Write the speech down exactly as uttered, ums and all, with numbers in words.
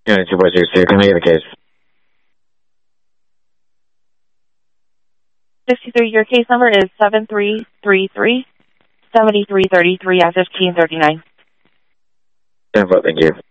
Unit two point six two, can I get a case? sixty-three, your case number is seven three three three, seven three three three at fifteen thirty-nine. ten foot, thank you.